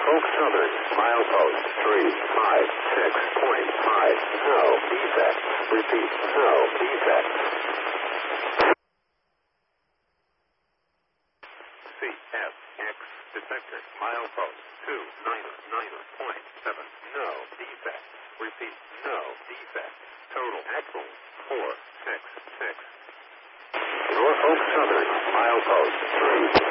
Norfolk Southern, milepost 356.5. No defect. Repeat, no defect. CFX detector, milepost 299.7. No defect. Repeat, no defect. Total axle 466. Norfolk Southern, milepost 3.